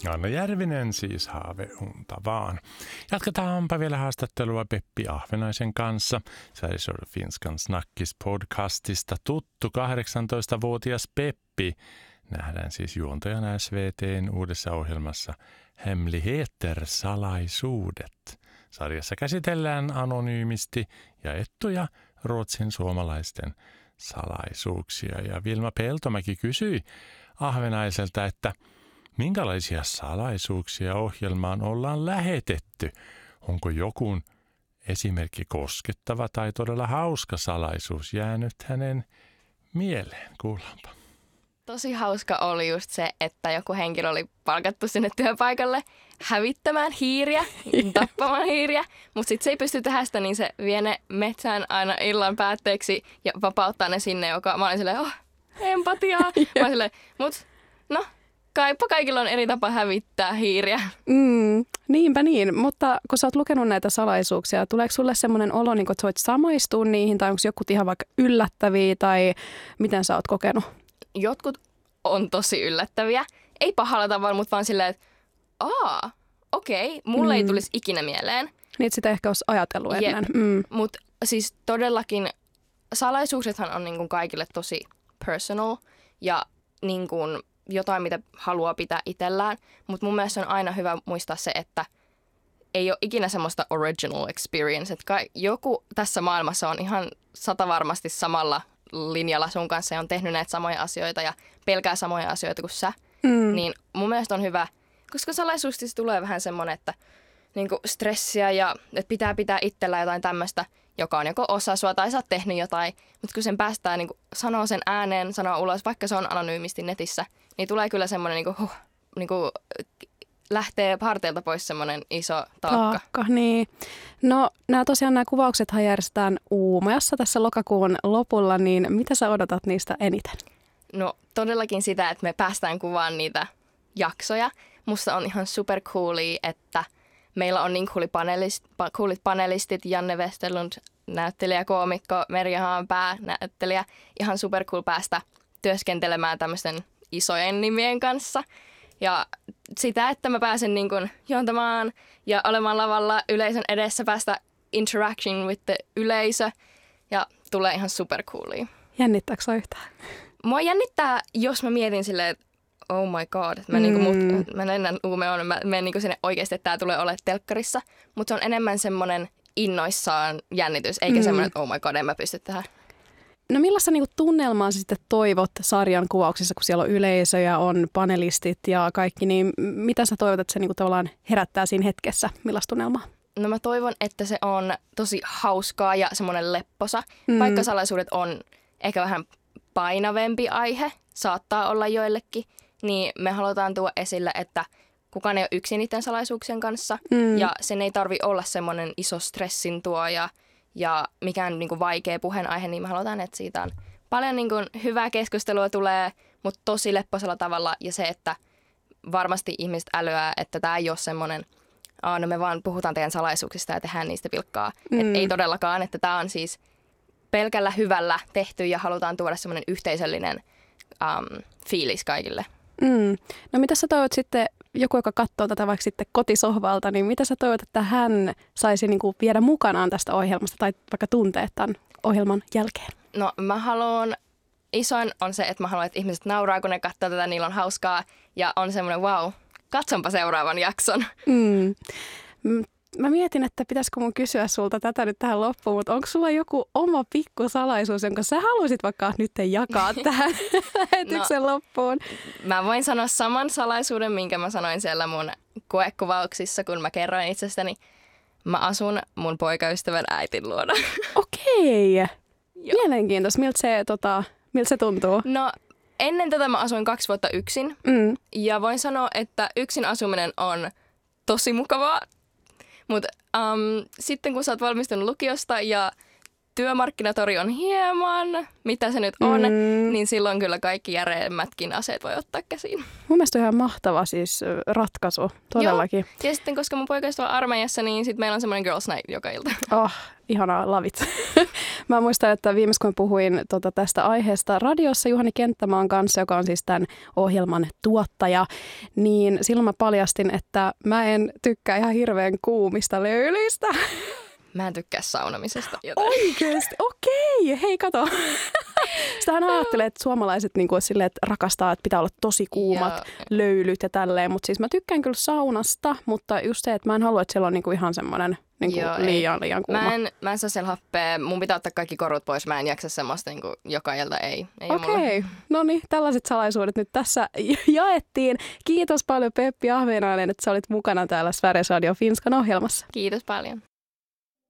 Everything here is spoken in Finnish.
Anna Järvinen siis haaveunta vaan. Jatketaanpa vielä haastattelua Peppi Ahvenaisen kanssa. Sveriges Finskan Snackis-podcastista tuttu 18-vuotias Peppi. Nähdään siis juontajana SVT:n uudessa ohjelmassa Hemligheter, salaisuudet. Sarjassa käsitellään anonyymisti jaettuja Ruotsin suomalaisten salaisuuksia. Ja Vilma Peltomäki kysyi Ahvenaiselta, että minkälaisia salaisuuksia ohjelmaan ollaan lähetetty? Onko joku esimerkki koskettava tai todella hauska salaisuus jäänyt hänen mieleen? Kuullaanpa. Tosi hauska oli just se, että joku henkilö oli palkattu sinne työpaikalle hävittämään hiiriä, tappamaan hiiriä, mutta sitten se ei pysty tehdä sitä, niin se vie ne metsään aina illan päätteeksi ja vapauttaa ne sinne, mä olin silleen, empatiaa. Mä olin silleen, no, kaipa kaikilla on eri tapa hävittää hiiriä. Niinpä niin, mutta kun sä oot lukenut näitä salaisuuksia, tuleeko sulle semmoinen olo, niin että sä voit samaistua niihin, tai onko joku ihan vaikka yllättäviä, tai miten sä oot kokenut? Jotkut on tosi yllättäviä. Ei pahalla tavalla, mutta vaan silleen, että okei, mulle ei tulisi ikinä mieleen. Niin, että sitä ehkä olisi ajatellut ennen. Mutta siis todellakin salaisuuksethan on niin kuin kaikille tosi personal ja niin kuin jotain, mitä haluaa pitää itsellään. Mutta mun mielestä on aina hyvä muistaa se, että ei ole ikinä semmoista original experience. Että joku tässä maailmassa on ihan satavarmasti samalla linjalla sun kanssa ja on tehnyt näitä samoja asioita ja pelkää samoja asioita kuin sä. Niin mun mielestä on hyvä, koska salaisuuksista tulee vähän semmoinen, että niinku stressiä ja että pitää itsellä jotain tämmöistä, joka on joko osa sua tai sä oot tehnyt jotain. Mutta kun sen päästään niinku sanoo sen ääneen, sanoo ulos, vaikka se on anonyymisti netissä, niin tulee kyllä semmoinen niinku lähtee harteilta pois semmoinen iso taakka. Niin. No nämä kuvauksethan järjestetään Uumajassa tässä lokakuun lopulla, niin mitä sä odotat niistä eniten? No todellakin sitä, että me päästään kuvaan niitä jaksoja. Musta on ihan super coolia, että meillä on niin coolit panelistit, Janne Westerlund, näyttelijä, koomikko, Merja Haanpää, näyttelijä. Ihan super cool päästä työskentelemään tämmöisten isojen nimien kanssa. Ja sitä, että mä pääsen niin kuin juontamaan ja olemaan lavalla yleisön edessä, päästä interaction with the yleisö ja tulee ihan super coolia. Jännittääkö sä yhtään? Mua jännittää, jos mä mietin silleen, että oh my god, että mä lennän Umeån, mä menen niin sinne oikeasti, että tää tulee olemaan telkkarissa. Mutta se on enemmän semmoinen innoissaan jännitys, eikä semmoinen, että oh my god, en mä pysty tähän. No millaista niinku tunnelmaa sä sitten toivot sarjan kuvauksissa, kun siellä on yleisö ja on panelistit ja kaikki, niin mitä sä toivot, että se niinku tavallaan herättää siinä hetkessä? Millaista tunnelmaa? No mä toivon, että se on tosi hauskaa ja semmoinen lepposa, vaikka salaisuudet on ehkä vähän painavempi aihe, saattaa olla joillekin, niin me halutaan tuoda esille, että kukaan ei ole yksin niiden salaisuuksien kanssa ja sen ei tarvi olla semmoinen iso stressin tuoja ja mikään niin kuin vaikea puheenaihe, niin me halutaan, että siitä on paljon niin kuin hyvää keskustelua tulee, mutta tosi lepposella tavalla ja se, että varmasti ihmiset älyää, että tämä ei ole semmoinen, no me vaan puhutaan teidän salaisuuksista ja tehdään niistä pilkkaa. Et ei todellakaan, että tämä on siis pelkällä hyvällä tehty ja halutaan tuoda semmoinen yhteisöllinen fiilis kaikille. No mitä sä toivot sitten, joku joka katsoo tätä vaikka sitten kotisohvalta, niin mitä sä toivot, että hän saisi niinku viedä mukanaan tästä ohjelmasta tai vaikka tunteet tämän ohjelman jälkeen? No mä haluan, isoin on se, että mä haluan, että ihmiset nauraa, kun ne katsoo tätä, niillä on hauskaa ja on semmoinen wow, katsonpa seuraavan jakson. Mä mietin, että pitäisikö mun kysyä sulta tätä nyt tähän loppuun, mutta onko sulla joku oma pikkusalaisuus, jonka sä haluaisit vaikka nyt jakaa tähän lähetyksen loppuun? Mä voin sanoa saman salaisuuden, minkä mä sanoin siellä mun koekuvauksissa, kun mä kerroin itsestäni. Mä asun mun poikaystävän äitin luona. Okei. Mielenkiintoista. Miltä se tuntuu? No ennen tätä mä asuin 2 vuotta yksin ja voin sanoa, että yksin asuminen on tosi mukavaa. Mutta sitten kun sä oot valmistunut lukiosta ja työmarkkinatori on hieman, mitä se nyt on, niin silloin kyllä kaikki järeemmätkin aseet voi ottaa käsiin. Mun mielestä on ihan mahtava siis ratkaisu, todellakin. Joo. Ja sitten koska mun poikaystävä on armeijassa, niin sitten meillä on semmoinen girls night joka ilta. Oh, ihanaa, lavit. Mä muistan, että viimeis kun mä puhuin tästä aiheesta radiossa Juhani Kenttämaan kanssa, joka on siis tämän ohjelman tuottaja, niin silloin mä paljastin, että mä en tykkää ihan hirveän kuumista löylyistä. Mä en tykkää saunamisesta. Joten. Oikeesti? Okei. Hei, kato. Sitähän ajattelee, että suomalaiset niin kuin, silleen, että rakastaa, että pitää olla tosi kuumat löylyt ja tälleen. Mutta siis mä tykkään kyllä saunasta, mutta just se, että mä en halua, että siellä on niin kuin ihan semmoinen niin kuin liian kuuma. Mä en saa siellä happea. Mun pitää ottaa kaikki korut pois. Mä en jaksa semmoista niin kuin joka ilta. Ei Okei. No niin, tällaiset salaisuudet nyt tässä jaettiin. Kiitos paljon Peppi Ahvenainen, että sä olit mukana täällä Sveriges Radio Finskan ohjelmassa. Kiitos paljon.